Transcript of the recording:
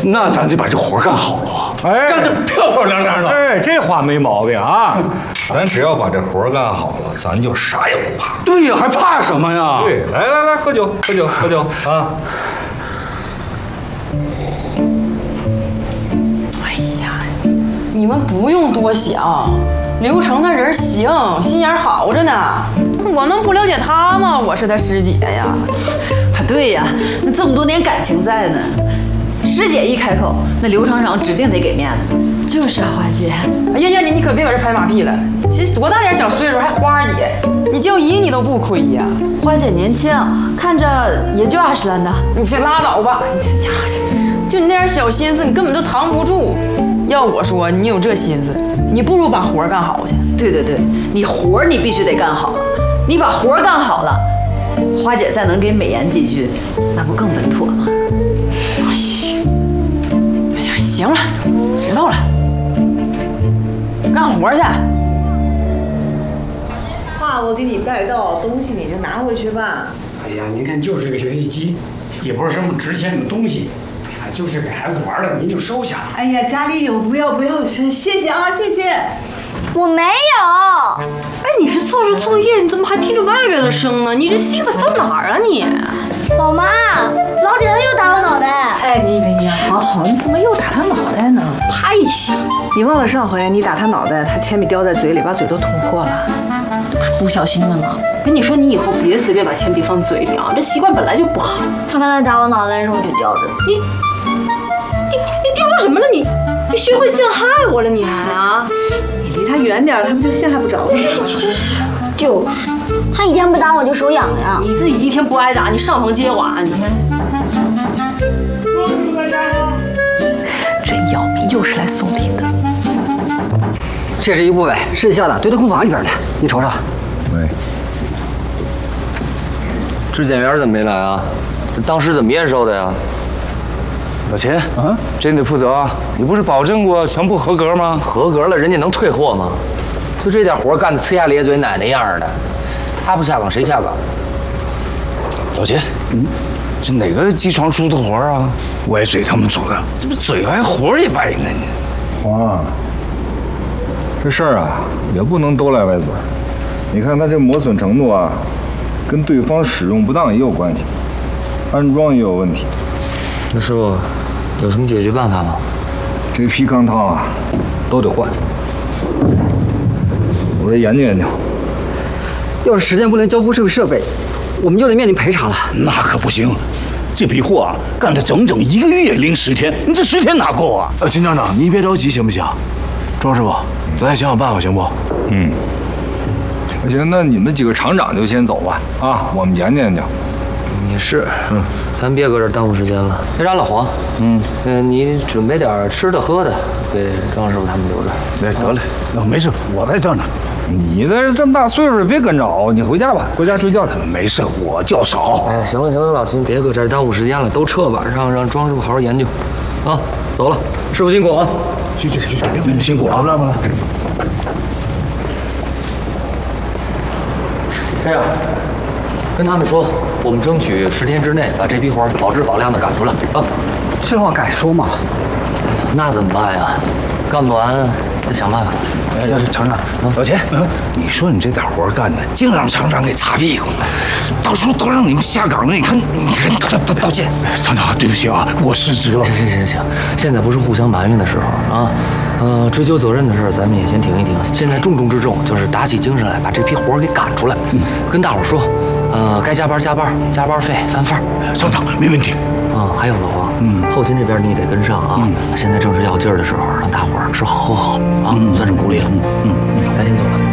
那咱得把这活干好啊，干得漂漂亮亮的。 哎，这话没毛病啊！咱只要把这活干好了，咱就啥也不怕。 对呀，还怕什么呀？ 对，来，喝酒啊！ 哎呀，你们不用多想，刘成那人行，心眼好着呢。我能不了解他吗？我是他师姐呀。 对呀，那这么多年感情在呢，师姐一开口，那刘厂长指定得给面子。就是啊，花姐。 哎呀，你可别搁这拍马屁了。其实多大点小岁数还花姐，你就姨你都不亏呀。 花姐年轻，看着也就20来呢。 你先拉倒吧，你这家伙，就你那点小心思，你根本都藏不住。要我说，你有这心思，你不如把活干好去。 对，你活你必须得干好，你把活干好了，花姐再能给美言几句，那不更稳妥吗？ 哎呀，行了，知道了，干活去。 话我给你带到，东西你就拿回去吧。 哎呀，您看，就是个学习机，也不是什么值钱的东西，哎呀，就是给孩子玩的，您就收下。 哎呀，家里有，不要，谢谢啊，谢谢。 我没有。 哎，你是做着作业，你怎么还听着外边的声呢？你这心思放哪儿啊你？ 老妈，老铁他又打我脑袋。 哎，你呀，好，你怎么又打他脑袋呢？ 啪一下！ 你忘了上回你打他脑袋，他铅笔掉在嘴里，把嘴都捅破了。 这不是不小心的吗？跟你说，你以后别随便把铅笔放嘴里啊，这习惯本来就不好。 他刚才打我脑袋的时候就吊着。 你吊着什么了你？你学会陷害我了你还啊？ 你离他远点，他们就陷害不着你。 就是，他一天不打我就手痒痒。 你自己一天不挨打，你上房揭瓦你。 真要命，又是来送礼的。 这是一部委，剩下的堆到库房里边了，你瞅瞅。 喂，质检员怎么没来啊？这当时怎么验收的呀？ 老秦啊，这你得负责啊！你不是保证过全部合格吗？ 合格了，人家能退货吗？就这点活干得呲牙咧嘴、奶奶样的，他不下岗谁下岗？ 老秦，这哪个机床出的活啊？歪嘴他们组的，这不嘴歪活也歪呢你。 黄，这事儿啊也不能都赖歪嘴。你看他这磨损程度啊，跟对方使用不当也有关系，安装也有问题。 那师傅有什么解决办法吗？ 这批钢套啊都得换，我得研究研究。 要是时间不能交付设备，我们就得面临赔偿了。 那可不行，这批货啊干了整整1个月零10天，你这10天哪够啊？秦厂长，你别着急行不行？庄师傅，咱再想想办法行不？ 行，那你们几个厂长就先走吧，啊，我们研究研究。 也是，咱别搁这儿耽误时间了。那啥，老黄，你准备点吃的喝的给张师傅他们留着。 哎，得嘞，没事，我在这呢。 你这么大岁数，别跟着，你回家吧，回家睡觉去。 没事，我较少。 哎，行了，老秦，别搁这儿耽误时间了，都撤吧，让庄师傅好好研究。啊，走了，师傅辛苦啊！ 去，辛苦啊！来。 这样，跟他们说，我们争取10天之内把这批活保质保量的赶出来啊！ 这话敢说吗？ 那怎么办呀？干不完再想办法。 哎，厂长，老钱，你说你这点活干的，净让厂长给擦屁股了，到时候都让你们下岗了。你看，道歉，厂长，对不起啊，我失职了。 行，现在不是互相埋怨的时候啊。追究责任的事儿，咱们也先停一停。现在重中之重就是打起精神来，把这批活儿给赶出来。跟大伙儿说，该加班，加班费翻番。 厂长，没问题。 还有老黄，后勤这边你也得跟上啊。现在正是要劲儿的时候，让大伙儿吃好喝好啊，算是鼓励了。赶紧走吧。